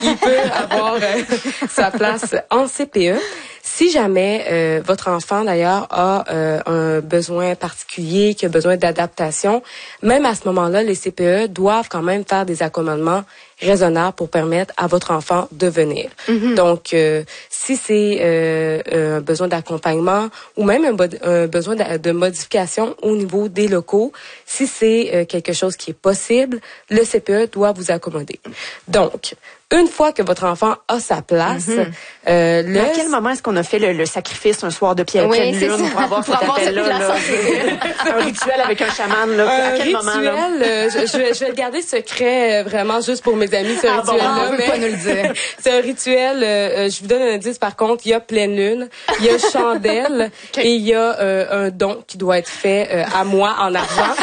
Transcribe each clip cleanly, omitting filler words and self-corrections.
il peut avoir sa place en CPE. Si jamais votre enfant, d'ailleurs, a un besoin particulier, qui a besoin d'adaptation, même à ce moment-là, les CPE doivent quand même faire des accommodements raisonnables pour permettre à votre enfant de venir. Donc, si c'est un besoin d'accompagnement ou même un besoin de modification au niveau des locaux, si c'est quelque chose qui est possible, le CPE doit vous accommoder. Donc, une fois que votre enfant a sa place, à quel moment est-ce qu'on a fait le sacrifice un soir de pleine lune pour avoir cet appel-là? Un rituel avec un chaman, là. À quel moment, là? Je vais le garder secret vraiment juste pour mes amis, ce rituel-là. On peut pas nous le dire. C'est un rituel, je vous donne un indice par contre, il y a pleine lune, il y a chandelle et il y a un don qui doit être fait à moi en argent.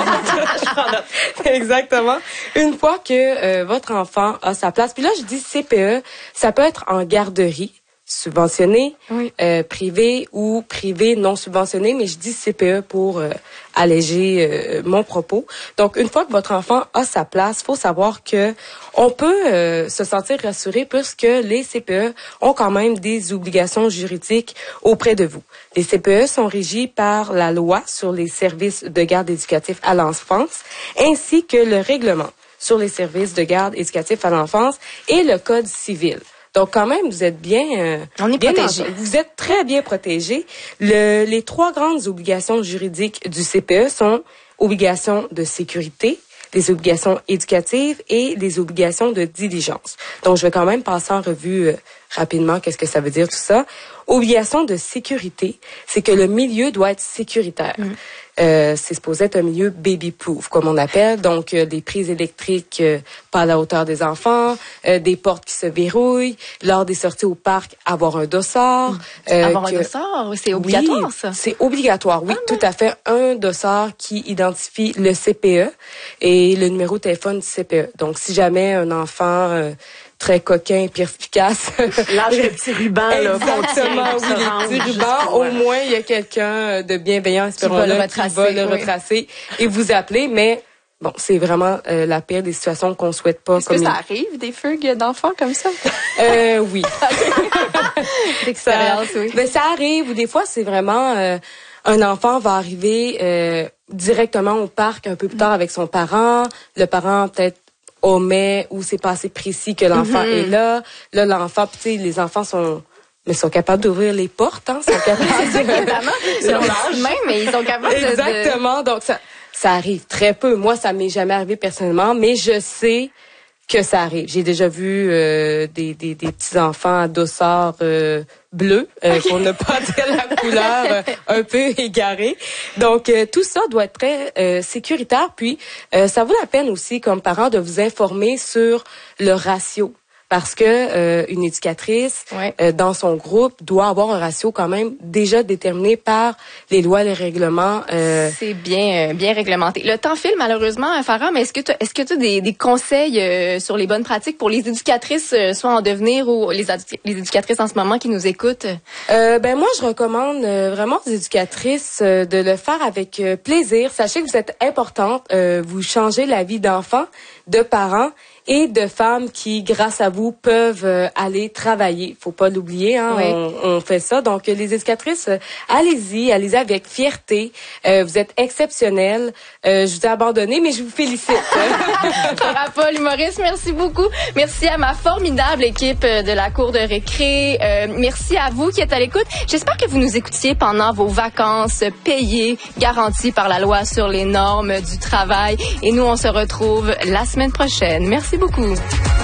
Exactement. Une fois que votre enfant a sa place, puis là je dis CPE, ça peut être en garderie subventionné, privé ou privé non subventionné, mais je dis CPE pour alléger mon propos. Donc, une fois que votre enfant a sa place, faut savoir que on peut se sentir rassuré puisque les CPE ont quand même des obligations juridiques auprès de vous. Les CPE sont régis par la loi sur les services de garde éducatifs à l'enfance, ainsi que le règlement sur les services de garde éducatifs à l'enfance et le Code civil. Donc, quand même, vous êtes bien... on est protégé. Vous êtes très bien protégé. Les trois grandes obligations juridiques du CPE sont obligations de sécurité, les obligations éducatives et les obligations de diligence. Donc, je vais quand même passer en revue rapidement qu'est-ce que ça veut dire tout ça. Obligation de sécurité, c'est que le milieu doit être sécuritaire. C'est supposé être un milieu baby-proof, comme on appelle. Donc, des prises électriques pas à la hauteur des enfants, des portes qui se verrouillent, lors des sorties au parc, avoir un dossard. Avoir un dossard, c'est obligatoire, ça? C'est obligatoire, oui, tout à fait. Un dossard qui identifie le CPE et le numéro de téléphone du CPE. Donc, si jamais un enfant... très coquin et perspicace. Lâche le petit ruban, là. Exactement, oui, les petits rubans. Au moins, il y a quelqu'un de bienveillant, espérons-le, qui va le retracer et vous appeler, mais bon, c'est vraiment la pire des situations qu'on souhaite pas. Est-ce que ça arrive, des fugues d'enfants comme ça? Oui. D'expérience, oui. Mais ça arrive, ou des fois, c'est vraiment... un enfant va arriver directement au parc un peu plus tard avec son parent. Le parent, peut-être, omet ou c'est pas assez précis que l'enfant est là. Là, l'enfant, tu sais, les enfants sont capables d'ouvrir les portes, hein, sont capables évidemment. Ils sont l'âge même, mais ils sont capables Exactement. Donc, ça arrive très peu. Moi, ça m'est jamais arrivé personnellement, mais je sais que ça arrive. J'ai déjà vu des petits enfants à dossard bleu, pour ne pas dire la couleur un peu égarée. Donc tout ça doit être très sécuritaire. Puis ça vaut la peine aussi comme parent de vous informer sur le ratio. Parce que une éducatrice dans son groupe doit avoir un ratio quand même déjà déterminé par les lois et les règlements. C'est bien réglementé. Le temps file malheureusement, Farah, mais est-ce que tu as des conseils sur les bonnes pratiques pour les éducatrices, soit en devenir ou les éducatrices en ce moment qui nous écoutent? Moi, je recommande vraiment aux éducatrices de le faire avec plaisir. Sachez que vous êtes importante, vous changez la vie d'enfants, de parents et de femmes qui, grâce à vous, peuvent aller travailler. Faut pas l'oublier, hein. On fait ça. Donc, les éducatrices, allez-y avec fierté. Vous êtes exceptionnelles. Je vous ai abandonné, mais je vous félicite. Farah Paul, humoriste, merci beaucoup. Merci à ma formidable équipe de la cour de récré. Merci à vous qui êtes à l'écoute. J'espère que vous nous écoutiez pendant vos vacances payées, garanties par la loi sur les normes du travail. Et nous, on se retrouve la semaine prochaine. Merci beaucoup.